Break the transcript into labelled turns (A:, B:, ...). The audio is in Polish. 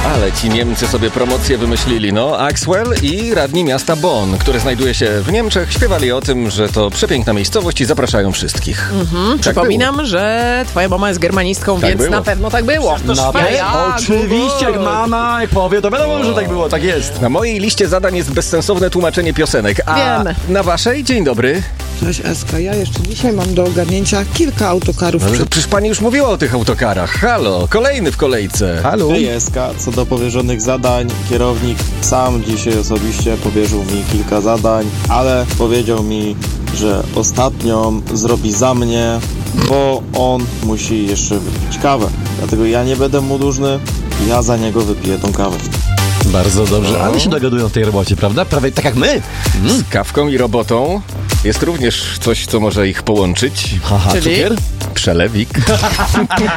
A: Ale ci Niemcy sobie promocję wymyślili, no. Axwell i radni miasta Bonn, które znajduje się w Niemczech, śpiewali o tym, że to przepiękna miejscowość i zapraszają wszystkich. Tak
B: Przypominam,
A: było.
B: że twoja mama jest germanistką,
A: Tak
B: więc
A: było.
B: na pewno tak było.
C: Oczywiście, jak mama, jak powie, to wiadomo, że tak było, tak jest.
A: Na mojej liście zadań jest bezsensowne tłumaczenie piosenek, a
B: Wiemy.
A: na waszej? Dzień dobry.
D: Cześć Eska, ja jeszcze dzisiaj mam do ogarnięcia kilka autokarów.
A: No, przecież pani już mówiła o tych autokarach. Halo, kolejny w kolejce.
C: Halo?
E: Jeska, co do powierzonych zadań, kierownik sam dzisiaj osobiście powierzył mi kilka zadań, ale powiedział mi, że ostatnią zrobi za mnie, bo on musi jeszcze wypić kawę. Dlatego ja nie będę mu dłużny, ja za niego wypiję tą kawę.
C: Bardzo dobrze, ale się dogadują w tej robocie, prawda? Prawie tak jak my.
A: Z kawką i robotą jest również coś, co może ich połączyć.
C: Haha,
B: Czyli?
C: cukier?
A: Przelewik.